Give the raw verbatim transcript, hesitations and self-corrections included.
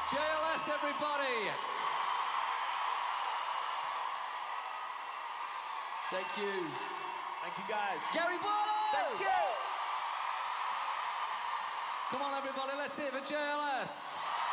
J L S, everybody! Thank you. Thank you, guys. Gary Barlow! Thank you. Come on, everybody, let's hear it for J L S.